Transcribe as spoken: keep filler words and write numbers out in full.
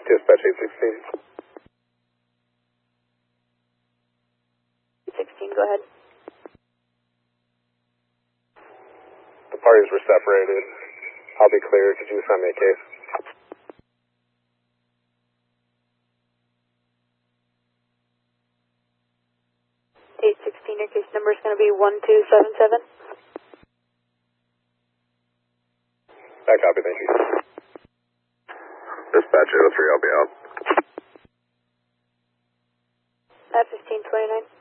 Dispatch eight sixteen. sixteen, go ahead. The parties were separated. I'll be clear. Could you assign me a case? eight sixteen, your case number is going to be one two seven seven. I copy, thank you. Dispatch eight oh three, I'll be out. At fifteen twenty-nine.